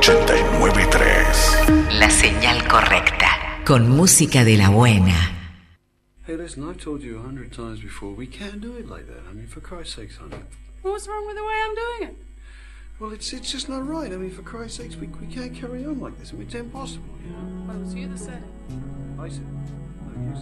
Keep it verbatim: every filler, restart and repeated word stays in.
ochenta y nueve punto tres. La señal correcta, con música de la buena. Hey, listen, I've told you a hundred times before, we can't do it like that. I mean, for Christ's sakes, honey. What's wrong with the way I'm doing it? Well, it's it's just not right. I mean, for Christ's sakes, we, we can't carry on like this. I mean, it's impossible, you know? Well, it was you that said it. I said, no, you said.